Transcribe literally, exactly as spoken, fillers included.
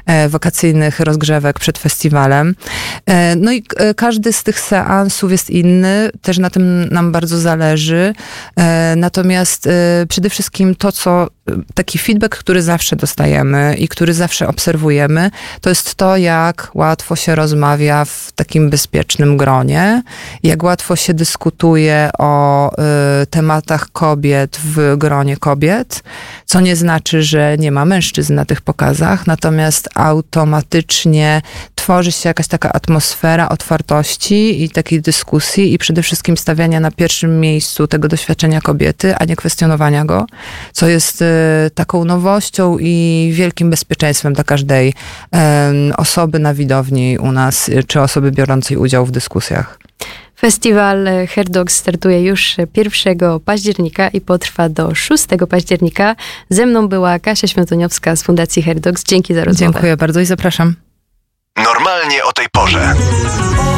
wakacyjnych rozgrzewek przed festiwalem. No i każdy z tych seansów jest inny, też na tym nam bardzo zależy. Natomiast przede wszystkim to, co taki feedback, który zawsze dostajemy i który zawsze obserwujemy, to jest to, jak łatwo się rozmawia w takim bezpiecznym gronie, jak łatwo się dyskutuje o y, tematach kobiet w gronie kobiet, co nie znaczy, że nie ma mężczyzn na tych pokazach, natomiast automatycznie tworzy się jakaś taka atmosfera otwartości i takiej dyskusji i przede wszystkim stawiania na pierwszym miejscu tego doświadczenia kobiety, a nie kwestionowania go, co jest y, taką nowością i wielkim bezpieczeństwem dla każdej um, osoby na widowni u nas, czy osoby biorącej udział w dyskusjach. Festiwal Hair Dogs startuje już pierwszego października i potrwa do szóstego października. Ze mną była Kasia Świątoniowska z Fundacji Hair Dogs. Dzięki za rozmowę. Dziękuję bardzo i zapraszam. Normalnie o tej porze.